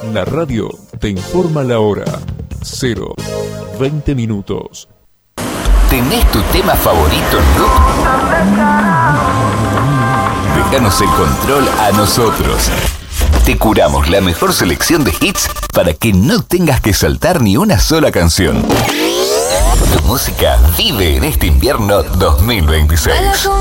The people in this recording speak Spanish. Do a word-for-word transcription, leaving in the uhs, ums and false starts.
La radio te informa la hora. Cero, veinte minutos. ¿Tenés tu tema favorito en loop? Déjanos el control a nosotros. Te curamos la mejor selección de hits para que no tengas que saltar ni una sola canción. Tu música vive en este invierno dos mil veintiséis.